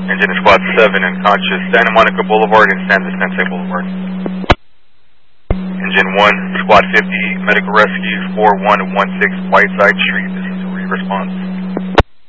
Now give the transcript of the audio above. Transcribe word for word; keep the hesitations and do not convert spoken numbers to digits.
Engine to Squad seven, unconscious, Santa Monica Boulevard and San Vicente Boulevard. Engine one, Squad fifty, medical rescue, four one one six Whiteside Street. This is a re-response.